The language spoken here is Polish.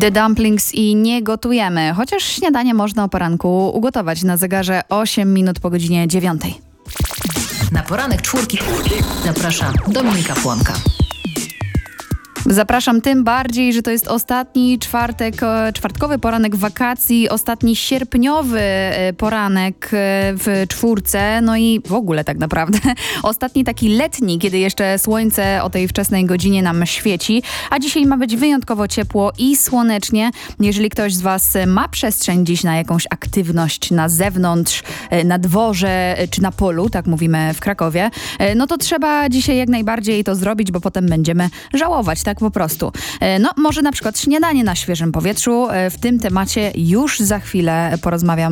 The Dumplings i nie gotujemy, chociaż śniadanie można o poranku ugotować na zegarze 8 minut po godzinie 9. Na poranek czwórki zaprasza Dominika Płonka. Zapraszam tym bardziej, że to jest ostatni czwartkowy poranek wakacji, ostatni sierpniowy poranek w czwórce, no i w ogóle tak naprawdę ostatni taki letni, kiedy jeszcze słońce o tej wczesnej godzinie nam świeci, a dzisiaj ma być wyjątkowo ciepło i słonecznie. Jeżeli ktoś z Was ma przestrzeń dziś na jakąś aktywność na zewnątrz, na dworze czy na polu, tak mówimy w Krakowie, no to trzeba dzisiaj jak najbardziej to zrobić, bo potem będziemy żałować, tak po prostu. No może na przykład śniadanie na świeżym powietrzu. W tym temacie już za chwilę porozmawiam